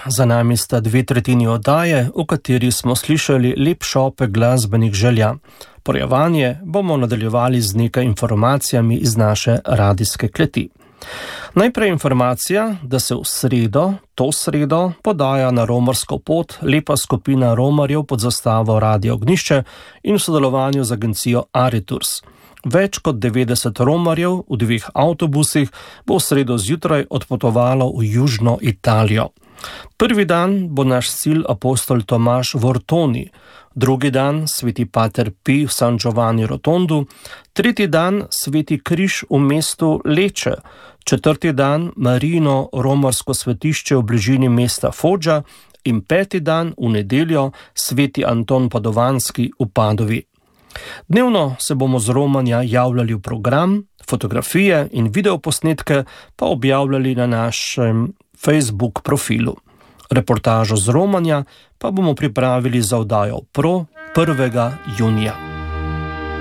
za nami sta 2/3 oddaje, v kateri smo slišali lep šopek glasbenih želja. Porjavanje bomo nadaljevali z nekaj informacijami iz naše radijske kleti. Najprej informacija, da se v to sredo, podaja na romarsko pot lepa skupina romarjev pod zastavo Radio Ognjišče in v sodelovanju z agencijo Ariturs. Več kot 90 romarjev v 2 avtobusih bo v sredo zjutraj odpotovalo v južno Italijo. Prvi dan bo naš cilj apostol Tomaž v Ortoni, drugi dan sveti pater Pij v San Giovanni Rotondu, tretji dan sveti križ v mestu Leče, četrti dan Marijino romarsko svetišče v bližini mesta Foggia in peti dan v nedeljo sveti Anton Padovanski v Padovi. Dnevno se bomo z Romanja javljali v program, fotografije in videoposnetke pa objavljali na našem Facebook profilu. Reportažo z Romanja pa bomo pripravili za oddajo Pro 1. junija.